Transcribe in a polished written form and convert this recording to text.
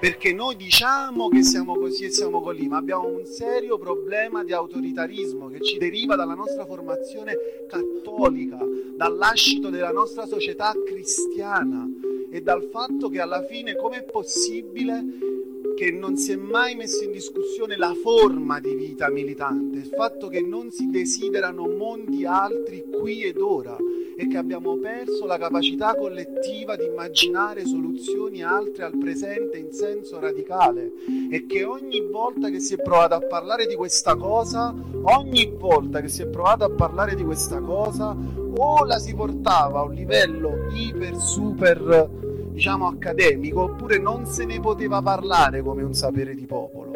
perché noi diciamo che siamo così e siamo così, ma abbiamo un serio problema di autoritarismo che ci deriva dalla nostra formazione cattolica, dal lascito della nostra società cristiana e dal fatto che alla fine com'è possibile che non si è mai messo in discussione la forma di vita militante, il fatto che non si desiderano mondi altri qui ed ora e che abbiamo perso la capacità collettiva di immaginare soluzioni altre al presente in senso radicale, e che ogni volta che si è provato a parlare di questa cosa, o la si portava a un livello iper super, diciamo, accademico, oppure non se ne poteva parlare come un sapere di popolo.